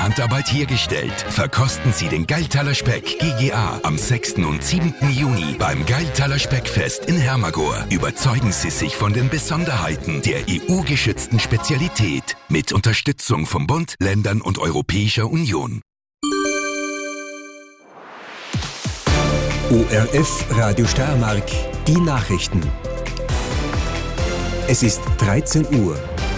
in Handarbeit hergestellt. Verkosten Sie den Gailtaler Speck GGA am 6. und 7. Juni beim Gailtaler Speckfest in Hermagor. Überzeugen Sie sich von den Besonderheiten der EU-geschützten Spezialität mit Unterstützung vom Bund, Ländern und Europäischer Union. ORF Radio Steiermark, die Nachrichten. Es ist 13 Uhr.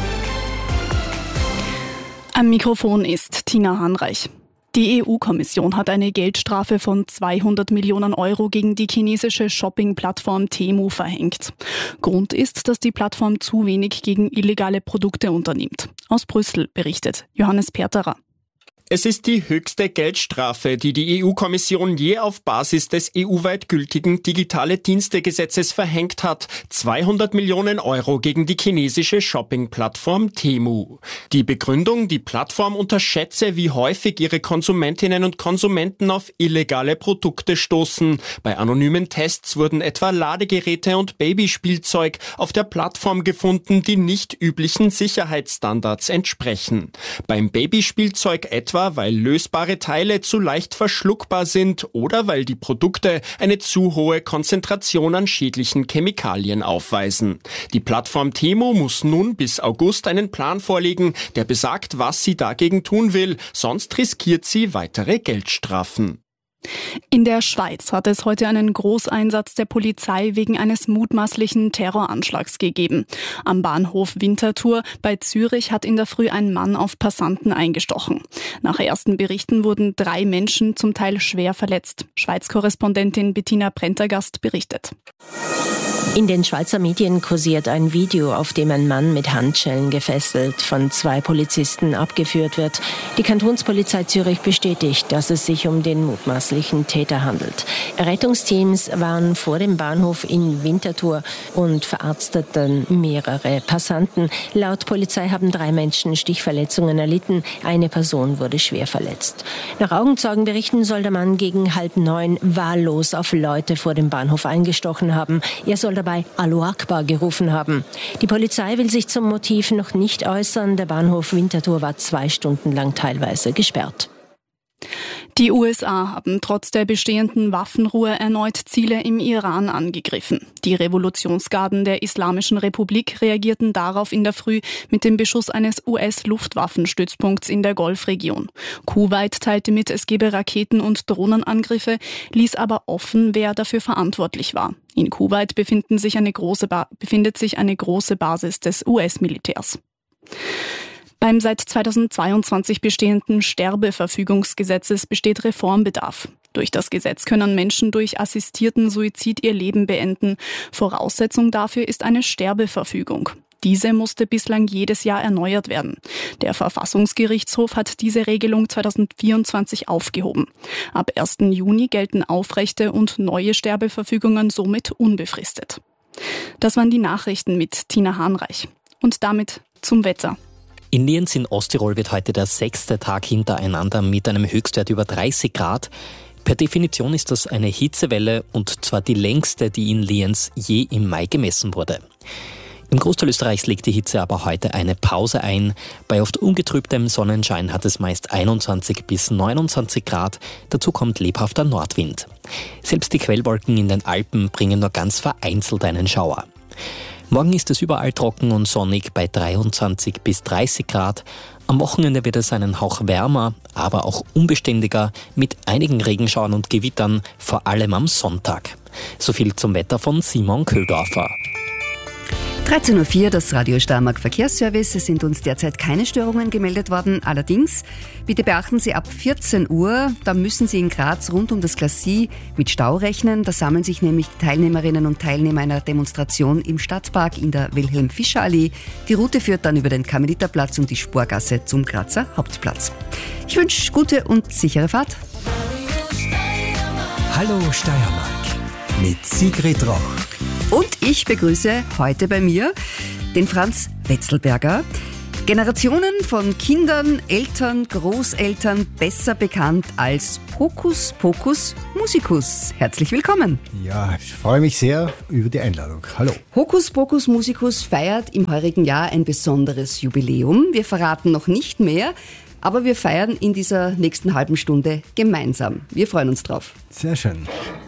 Am Mikrofon ist Tina Hanreich. Die EU-Kommission hat eine Geldstrafe von 200 Millionen Euro gegen die chinesische Shopping-Plattform Temu verhängt. Grund ist, dass die Plattform zu wenig gegen illegale Produkte unternimmt. Aus Brüssel berichtet Johannes Perterer. Es ist die höchste Geldstrafe, die die EU-Kommission je auf Basis des EU-weit gültigen Digitale-Dienste-Gesetzes verhängt hat. 200 Millionen Euro gegen die chinesische Shopping-Plattform Temu. Die Begründung, die Plattform unterschätze, wie häufig ihre Konsumentinnen und Konsumenten auf illegale Produkte stoßen. Bei anonymen Tests wurden etwa Ladegeräte und Babyspielzeug auf der Plattform gefunden, die nicht üblichen Sicherheitsstandards entsprechen. Beim Babyspielzeug etwa, weil lösbare Teile zu leicht verschluckbar sind oder weil die Produkte eine zu hohe Konzentration an schädlichen Chemikalien aufweisen. Die Plattform Temu muss nun bis August einen Plan vorlegen, der besagt, was sie dagegen tun will, sonst riskiert sie weitere Geldstrafen. In der Schweiz hat es heute einen Großeinsatz der Polizei wegen eines mutmaßlichen Terroranschlags gegeben. Am Bahnhof Winterthur bei Zürich hat in der Früh ein Mann auf Passanten eingestochen. Nach ersten Berichten wurden 3 Menschen zum Teil schwer verletzt. Schweiz-Korrespondentin Bettina Prentergast berichtet. In den Schweizer Medien kursiert ein Video, auf dem ein Mann mit Handschellen gefesselt von 2 Polizisten abgeführt wird. Die Kantonspolizei Zürich bestätigt, dass es sich um den mutmaßlichen Täter handelt. Rettungsteams waren vor dem Bahnhof in Winterthur und verarzteten mehrere Passanten. Laut Polizei haben 3 Menschen Stichverletzungen erlitten. Eine Person wurde schwer verletzt. Nach Augenzeugenberichten soll der Mann gegen 8:30 wahllos auf Leute vor dem Bahnhof eingestochen haben. Er soll dabei Allahu Akbar gerufen haben. Die Polizei will sich zum Motiv noch nicht äußern. Der Bahnhof Winterthur war 2 Stunden lang teilweise gesperrt. Die USA haben trotz der bestehenden Waffenruhe erneut Ziele im Iran angegriffen. Die Revolutionsgarden der Islamischen Republik reagierten darauf in der Früh mit dem Beschuss eines US-Luftwaffenstützpunkts in der Golfregion. Kuwait teilte mit, es gebe Raketen- und Drohnenangriffe, ließ aber offen, wer dafür verantwortlich war. In Kuwait befindet sich eine große Basis des US-Militärs. Beim seit 2022 bestehenden Sterbeverfügungsgesetzes besteht Reformbedarf. Durch das Gesetz können Menschen durch assistierten Suizid ihr Leben beenden. Voraussetzung dafür ist eine Sterbeverfügung. Diese musste bislang jedes Jahr erneuert werden. Der Verfassungsgerichtshof hat diese Regelung 2024 aufgehoben. Ab 1. Juni gelten aufrechte und neue Sterbeverfügungen somit unbefristet. Das waren die Nachrichten mit Tina Hanreich. Und damit zum Wetter. In Lienz in Osttirol wird heute der 6. Tag hintereinander mit einem Höchstwert über 30 Grad. Per Definition ist das eine Hitzewelle und zwar die längste, die in Lienz je im Mai gemessen wurde. Im Großteil Österreichs legt die Hitze aber heute eine Pause ein. Bei oft ungetrübtem Sonnenschein hat es meist 21 bis 29 Grad. Dazu kommt lebhafter Nordwind. Selbst die Quellwolken in den Alpen bringen nur ganz vereinzelt einen Schauer. Morgen ist es überall trocken und sonnig bei 23 bis 30 Grad. Am Wochenende wird es einen Hauch wärmer, aber auch unbeständiger mit einigen Regenschauern und Gewittern, vor allem am Sonntag. So viel zum Wetter von Simon Köldorfer. 13.04 Uhr, das Radio Steiermark Verkehrsservice. Es sind uns derzeit keine Störungen gemeldet worden. Allerdings, bitte beachten Sie ab 14 Uhr, da müssen Sie in Graz rund um das Glacis mit Stau rechnen. Da sammeln sich nämlich die Teilnehmerinnen und Teilnehmer einer Demonstration im Stadtpark in der Wilhelm-Fischer-Allee. Die Route führt dann über den Karmeliterplatz und die Sporgasse zum Grazer Hauptplatz. Ich wünsche gute und sichere Fahrt. Hallo Steiermark mit Sigrid Roch. Und ich begrüße heute bei mir den Franz Wetzelberger. Generationen von Kindern, Eltern, Großeltern, besser bekannt als Hokus Pokus Musicus. Herzlich willkommen. Ja, ich freue mich sehr über die Einladung. Hallo. Hokus Pokus Musicus feiert im heurigen Jahr ein besonderes Jubiläum. Wir verraten noch nicht mehr, Aber wir feiern in dieser nächsten halben Stunde gemeinsam. Wir freuen uns drauf. Sehr schön.